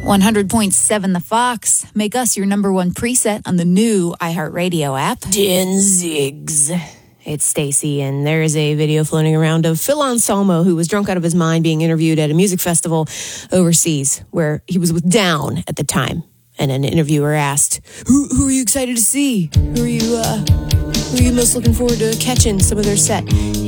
100.7 The Fox. Make us your number one preset on the new iHeartRadio app. Danzigs. It's Stacy, and there is a video floating around of Phil Anselmo, who was drunk out of his mind being interviewed at a music festival overseas, where he was with Down at the time. And an interviewer asked, who are you excited to see? Who are you most looking forward to catching some of their set?